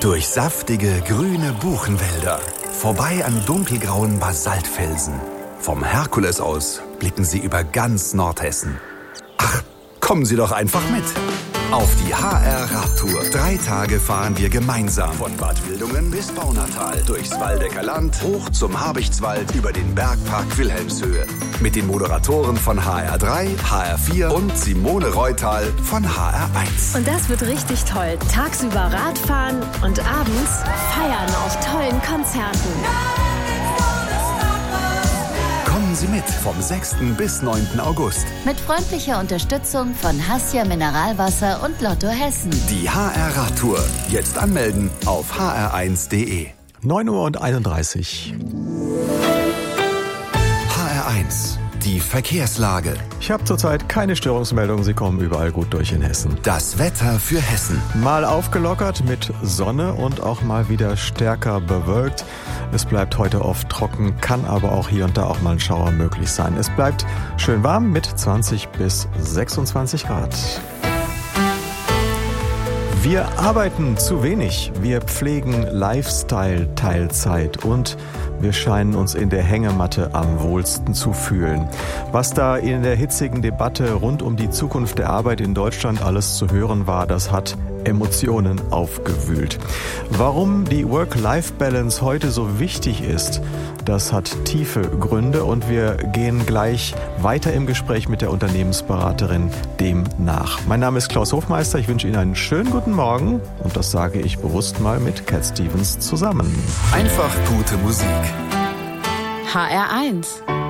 Durch saftige, grüne Buchenwälder, vorbei an dunkelgrauen Basaltfelsen. Vom Herkules aus blicken Sie über ganz Nordhessen. Ach, kommen Sie doch einfach mit. Auf die HR-Radtour. 3 Tage fahren wir gemeinsam. Von Bad Wildungen bis Baunatal. Durchs Waldecker Land, hoch zum Habichtswald, über den Bergpark Wilhelmshöhe. Mit den Moderatoren von HR3, HR4 und Simone Reutal von HR1. Und das wird richtig toll. Tagsüber Radfahren und abends feiern auf tollen Konzerten. Kommen Sie mit vom 6. bis 9. August. Mit freundlicher Unterstützung von Hassia Mineralwasser und Lotto Hessen. Die HR-Radtour. Jetzt anmelden auf hr1.de. 9:31 Uhr. HR1. Die Verkehrslage. Ich habe zurzeit keine Störungsmeldungen. Sie kommen überall gut durch in Hessen. Das Wetter für Hessen. Mal aufgelockert mit Sonne und auch mal wieder stärker bewölkt. Es bleibt heute oft trocken, kann aber auch hier und da auch mal ein Schauer möglich sein. Es bleibt schön warm mit 20 bis 26 Grad. Wir arbeiten zu wenig. Wir pflegen Lifestyle-Teilzeit und wir scheinen uns in der Hängematte am wohlsten zu fühlen. Was da in der hitzigen Debatte rund um die Zukunft der Arbeit in Deutschland alles zu hören war, das hat Emotionen aufgewühlt. Warum die Work-Life-Balance heute so wichtig ist, das hat tiefe Gründe und wir gehen gleich weiter im Gespräch mit der Unternehmensberaterin dem nach. Mein Name ist Klaus Hofmeister, ich wünsche Ihnen einen schönen guten Morgen und das sage ich bewusst mal mit Cat Stevens zusammen. Einfach gute Musik. HR1